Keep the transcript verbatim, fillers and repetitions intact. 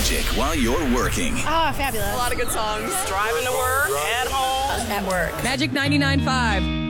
Magic while you're working. Oh, fabulous. A lot of good songs. Driving to work, at home, At work. Magic ninety-nine point five.